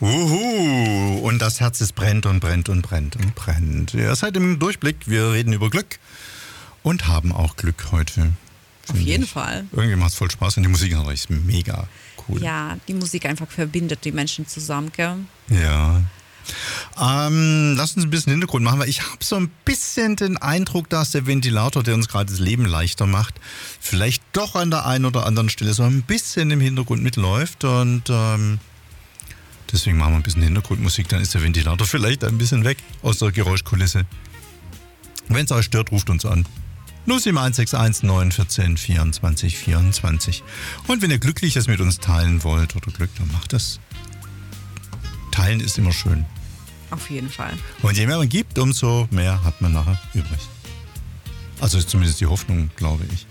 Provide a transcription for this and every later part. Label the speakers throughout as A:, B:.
A: Und das Herz ist brennt und brennt und brennt und brennt. Ihr seid im Durchblick. Wir reden über Glück und haben auch Glück heute.
B: Auf jeden Fall.
A: Irgendwie macht es voll Spaß und die Musik ist mega cool.
B: Ja, die Musik einfach verbindet die Menschen zusammen, gell?
A: Ja. Lass uns ein bisschen Hintergrund machen, weil ich habe so ein bisschen den Eindruck, dass der Ventilator, der uns gerade das Leben leichter macht, vielleicht doch an der einen oder anderen Stelle so ein bisschen im Hintergrund mitläuft und deswegen machen wir ein bisschen Hintergrundmusik, dann ist der Ventilator vielleicht ein bisschen weg aus der Geräuschkulisse. Wenn es euch stört, ruft uns an. 07161 914 24 24. Und wenn ihr Glückliches mit uns teilen wollt oder Glück, dann macht das. Teilen ist immer schön.
B: Auf jeden Fall.
A: Und je mehr man gibt, umso mehr hat man nachher übrig. Also ist zumindest die Hoffnung, glaube ich.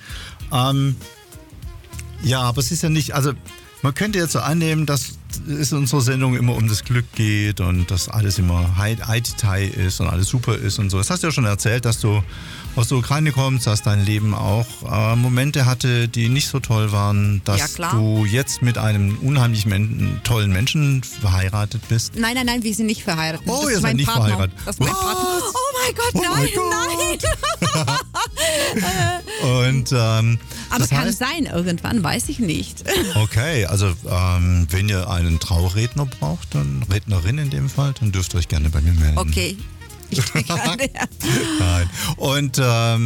A: Ja, aber es ist ja nicht, also man könnte jetzt so annehmen, dass es in unserer Sendung immer um das Glück geht und dass alles immer High-Detail ist und alles super ist und so. Das hast du ja schon erzählt, dass du aus der Ukraine kommst, dass dein Leben auch Momente hatte, die nicht so toll waren, dass du jetzt mit einem unheimlich tollen Menschen verheiratet bist.
B: Nein, wir sind nicht verheiratet.
A: Oh, ihr seid nicht verheiratet.
B: Das ist mein Partner. Oh mein Gott, nein.
A: Und,
B: aber kann sein, irgendwann, weiß ich nicht.
A: Okay, also wenn ihr einen Trauredner braucht, dann Rednerin in dem Fall, dann dürft ihr euch gerne bei mir melden.
B: Okay.
A: Nein. Und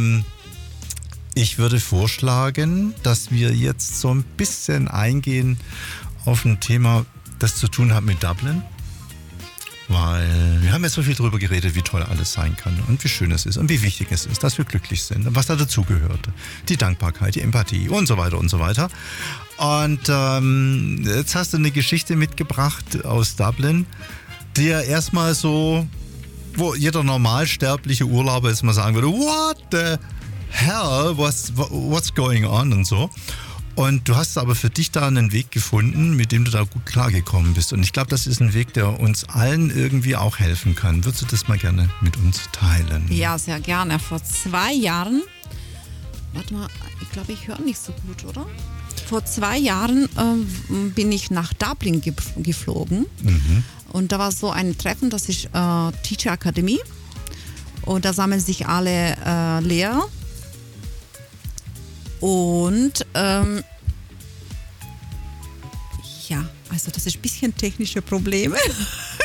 A: ich würde vorschlagen, dass wir jetzt so ein bisschen eingehen auf ein Thema, das zu tun hat mit Dublin. Weil wir haben jetzt so viel darüber geredet, wie toll alles sein kann und wie schön es ist und wie wichtig es ist, dass wir glücklich sind und was da dazugehört. Die Dankbarkeit, die Empathie und so weiter und so weiter. Und jetzt hast du eine Geschichte mitgebracht aus Dublin, die ja erstmal so, wo jeder normalsterbliche Urlauber jetzt mal sagen würde, what the hell, what's going on und so. Und du hast aber für dich da einen Weg gefunden, mit dem du da gut klargekommen bist. Und ich glaube, das ist ein Weg, der uns allen irgendwie auch helfen kann. Würdest du das mal gerne mit uns teilen?
B: Ja, sehr gerne. Vor 2 Jahren, warte mal, ich glaube, ich höre nicht so gut, oder? Vor 2 Jahren bin ich nach Dublin geflogen. Mhm. Und da war so ein Treffen, das ist Teacher Academy. Und da sammeln sich alle Lehrer. Und ja, also das ist ein bisschen technische Probleme.